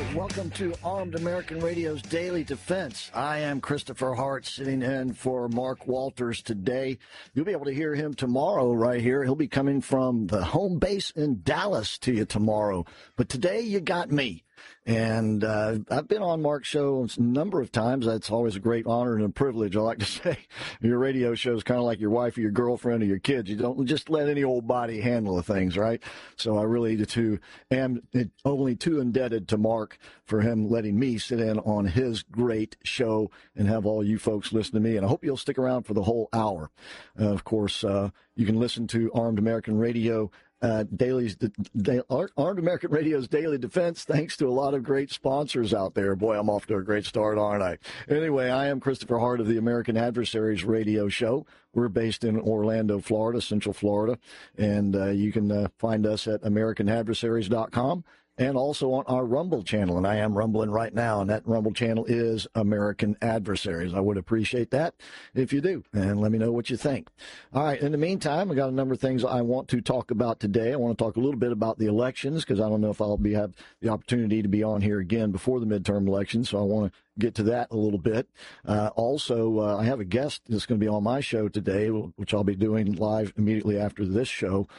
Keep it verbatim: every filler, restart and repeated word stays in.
Welcome to Armed American Radio's Daily Defense. I am Christopher Hart, sitting in for Mark Walters today. You'll be able to hear him tomorrow right here. He'll be coming from the home base in Dallas to you tomorrow. But today you got me. And uh, I've been on Mark's show a number of times. That's always a great honor and a privilege. I like to say your radio show is kind of like your wife or your girlfriend or your kids. You don't just let any old body handle the things, right? So I really too am only too indebted to Mark for him letting me sit in on his great show and have all you folks listen to me. And I hope you'll stick around for the whole hour. Uh, of course, uh, you can listen to Armed American Radio Uh, Daily's da, Armed American Radio's Daily Defense, thanks to a lot of great sponsors out there. Boy, I'm off to a great start, aren't I? Anyway, I am Christopher Hart of the American Adversaries Radio Show. We're based in Orlando, Florida, Central Florida, and uh, you can uh, find us at american adversaries dot com. And also on our Rumble channel, and I am rumbling right now, and that Rumble channel is American Adversaries. I would appreciate that if you do, and let me know what you think. All right, in the meantime, I got a number of things I want to talk about today. I want to talk a little bit about the elections, because I don't know if I'll be have the opportunity to be on here again before the midterm elections, so I want to get to that a little bit. Uh, also, uh, I have a guest that's going to be on my show today, which I'll be doing live immediately after this show.